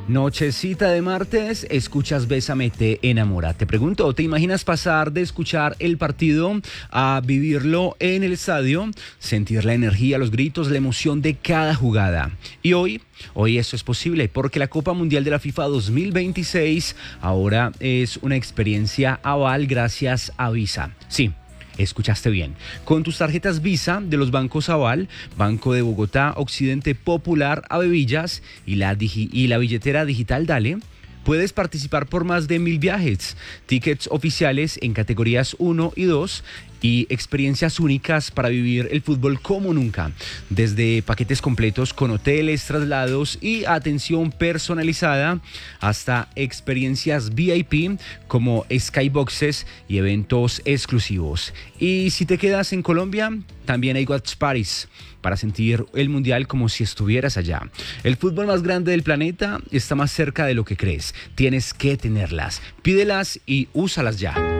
Nochecita de martes, escuchas Bésame, te enamora. Te pregunto, ¿te imaginas pasar de escuchar el partido a vivirlo en el estadio? Sentir la energía, los gritos, la emoción de cada jugada. Y hoy eso es posible porque la Copa Mundial de la FIFA 2026 ahora es una experiencia aval gracias a Visa. Sí. Escuchaste bien. Con tus tarjetas Visa de los bancos Aval, Banco de Bogotá, Occidente Popular, Avevillas y la billetera digital Dale, puedes participar por más de 1.000 viajes, tickets oficiales en categorías 1 y 2 y experiencias únicas para vivir el fútbol como nunca. Desde paquetes completos con hoteles, traslados y atención personalizada hasta experiencias VIP como skyboxes y eventos exclusivos. Y si te quedas en Colombia, también hay Watch Parties para sentir el mundial como si estuvieras allá. El fútbol más grande del planeta está más cerca de lo que crees. Tienes que tenerlas. Pídelas y úsalas ya.